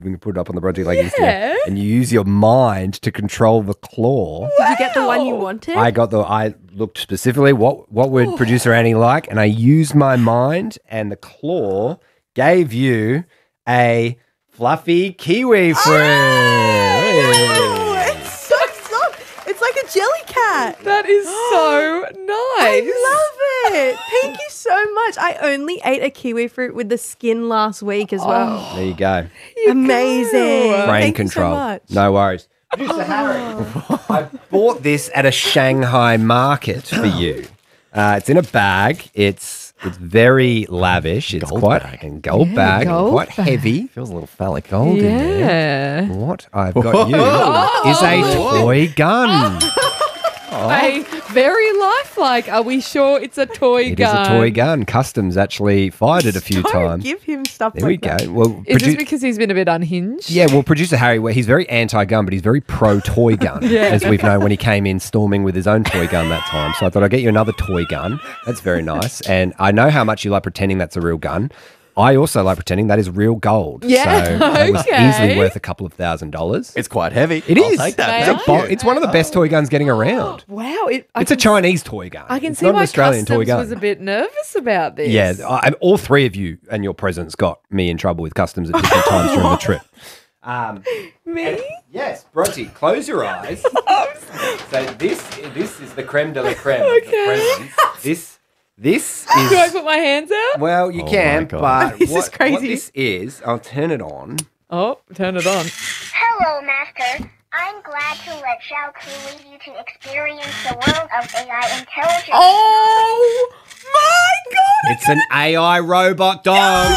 We can put it up on the Bronte Lake Instagram. And you use your mind to control the claw. Did you get the one you wanted? I looked specifically what would producer Annie like, and I used my mind, and the claw gave you a fluffy kiwi fruit. It's so soft. It's like a jelly cat. That is so nice. I love it. Thank you so much. I only ate a kiwi fruit with the skin last week as well. There you go. Amazing. Brain Thank control. you so much. No worries. Producer Harry, I bought this at a Shanghai market for you. It's in a bag. It's very lavish. It's Gold quite bag. a gold bag, and gold quite bag. heavy. Feels a little phallic gold in there. Yeah. What I've got you is a toy gun. Hey, very lifelike. Are we sure it's a toy It is gun? a toy gun. Customs actually fired it a few Don't times. give him stuff There we like go. that. Well, Is this because he's been a bit unhinged? yeah, well, producer Harry, he's very anti-gun, but he's very pro-toy gun, as we've known when he came in storming with his own toy gun that time. So I thought I'd get you another toy gun. That's very nice. And I know how much you like pretending that's a real gun. I also like pretending that is real gold. Yeah, So that was okay. easily worth a couple of $1,000s. It's quite heavy. It I'll is. take that. It's Thank you. It's one of the best toy guns getting around. Wow. It's a Chinese toy gun. I can It's see not why an Australian toy Customs gun. was a bit nervous about this. Yeah, all three of you and your presence got me in trouble with customs at different times during the trip. Me? Yes, Bronte, close your eyes. So this is the creme de la creme. of the presents. This Do I is put my hands out? well, you Oh can, my God. but This is what crazy. this is, I'll turn it on. Oh, turn it on. Hello, Master. I'm glad to let Xiao Ku lead you to experience the world of AI intelligence. Oh my God! It's an AI robot dog.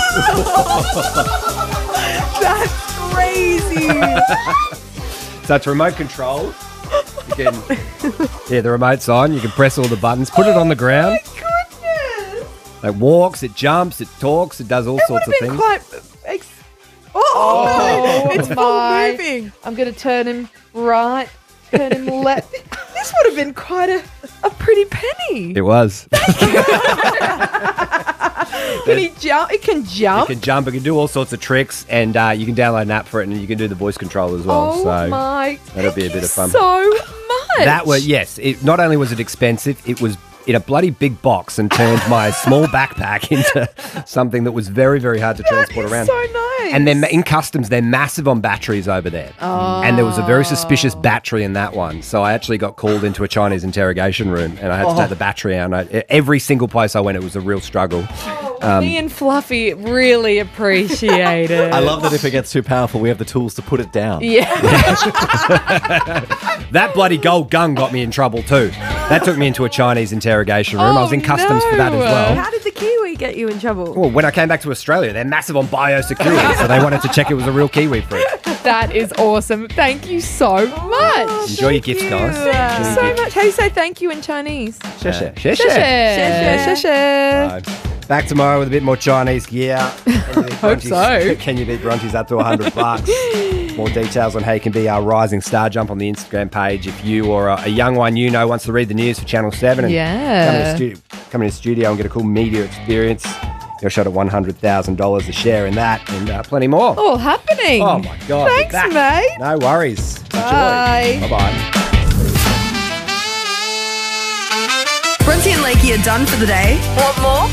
That's crazy. So it's remote control. You can, the remote's on. You can press all the buttons. Put it on the ground. Goodness. It walks, it jumps, it talks, it does all sorts of Been things. quite. Oh, it's full my. moving. I'm going to turn him right, turn him left. This would have been quite a pretty penny. It was. Can he jump? It can It jump. can jump, it can do all sorts of tricks, and you can download an app for it, and you can do the voice control as well. Oh so my! that'll be a thank bit you of fun. So much. That was yes. It not only was it expensive, it was in a bloody big box and turned my small backpack into something that was very, very hard to transport around. so nice. And then in customs, they're massive on batteries over there. Oh. And there was a very suspicious battery in that one. So I actually got called into a Chinese interrogation room, and I had to take the battery out. And every single place I went, it was a real struggle. Me and Fluffy really appreciate it. I love that if it gets too powerful, we have the tools to put it down. Yeah. That bloody gold gun got me in trouble too. That took me into a Chinese interrogation room. I was in customs for that as well. How did the kiwi get you in trouble? Well, when I came back to Australia, they're massive on biosecurity, so they wanted to check it was a real kiwi fruit. That is awesome. Thank you so much. Enjoy your gifts, guys. Thank you so much. How do you say thank you in Chinese? Sheshe. Sheshe. Back tomorrow with a bit more Chinese gear. Hope so. Can you beat Bronte's up to $100? More details on how you can be our rising star. Jump on the Instagram page if you or a young one you know wants to read the news for Channel 7 and come in the studio and get a cool media experience. You're shot at $100,000 a share in that and plenty more. All happening. Oh my God. Thanks, Back. mate. No worries. Enjoy. Bye. Bye-bye. Bronte and Lakey are done for the day. Want more?